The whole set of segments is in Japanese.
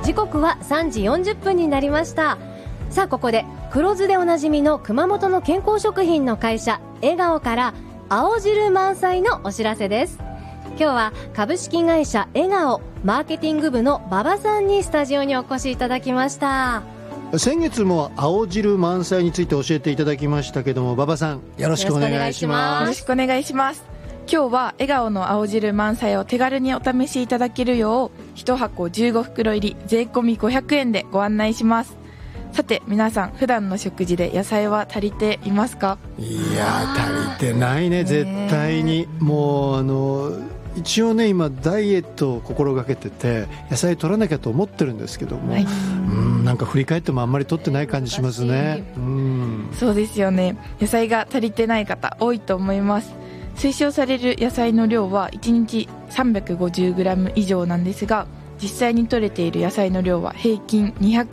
時刻は3時40分になりました。さあここで黒酢でおなじみの熊本の健康食品の会社笑顔から青汁満載のお知らせです。今日は株式会社笑顔マーケティング部の馬場さんにスタジオにお越しいただきました。 先月も青汁満載について教えていただきましたけども、馬場さんよろしくお願いします。 よろしくお願いします。今日は笑顔の青汁満載を手軽にお試しいただけるよう1箱15袋入り税込み500円でご案内します。さて皆さん、普段の食事で野菜は足りていますか？ いや足りてないね、絶対に。もう一応ね、今ダイエットを心がけてて野菜取らなきゃと思ってるんですけども、はい、なんか振り返ってもあんまり取ってない感じしますね。 そうですよね。野菜が足りてない方多いと思います。推奨される野菜の量は1日 350g 以上なんですが、実際に取れている野菜の量は平均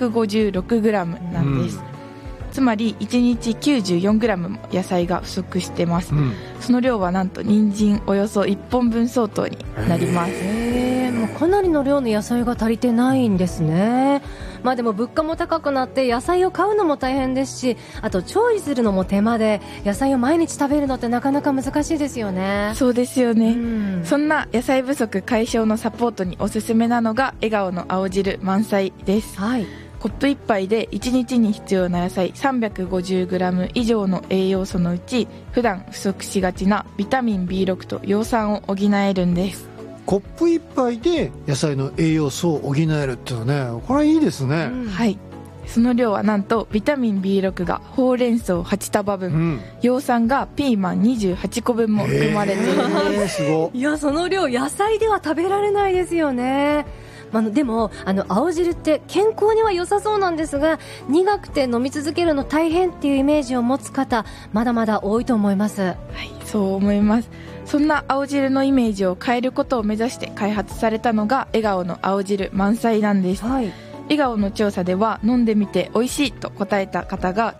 256g なんです。つまり1日 94g も野菜が不足してます。その量はなんと人参およそ1本分相当になります。 もうかなりの量の野菜が足りてないんですね。まあでも物価も高くなって野菜を買うのも大変ですし、あと調理するのも手間で、野菜を毎日食べるのってなかなか難しいですよね。 そうですよね。そんな野菜不足解消のサポートにおすすめなのが笑顔の青汁満載です。はい、コップ1杯で1日に必要な野菜 350g 以上の栄養素のうち、普段不足しがちなビタミン B6 と葉酸を補えるんです。 コップ1杯で野菜の栄養素を補えるっていうのね、これはいいですね。 はい、その量はなんとビタミン B6 がほうれん草8束分、葉酸がピーマン28個分も含まれているんです。 すごい。 いや、その量野菜では食べられないですよね。でも青汁って健康には良さそうなんですが、苦くて飲み続けるの大変っていうイメージを持つ方まだまだ多いと思います。はい、 そう思います。そんな青汁のイメージを変えることを目指して開発されたのが笑顔の青汁満載なんです。はい、笑顔の調査では飲んでみて美味しいと答えた方が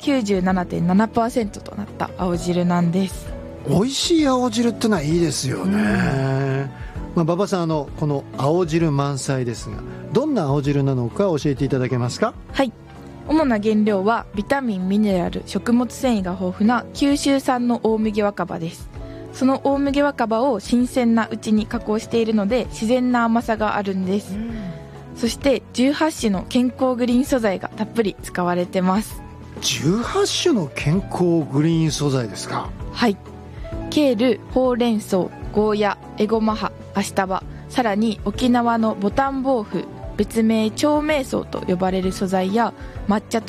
97.7% となった青汁なんです。 美味しい青汁ってのはいいですよね。馬場さん、この青汁満載ですが、どんな青汁なのか教えていただけますか？ はい、主な原料はビタミン、ミネラル、食物繊維が豊富な九州産の大麦若葉です。その大麦若葉を新鮮なうちに加工しているので自然な甘さがあるんです。そして18種の健康グリーン素材がたっぷり使われてます。 18種の健康グリーン素材ですか？ はい、ケール、ほうれん草、ゴーヤ、エゴマ葉、アシタバ、さらに沖縄のボタンボウフ、別名長命草と呼ばれる素材や抹茶と